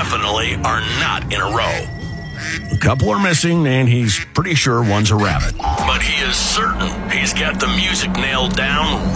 definitely are not in a row. A couple are missing, and he's pretty sure one's a rabbit. But he is certain he's got the music nailed down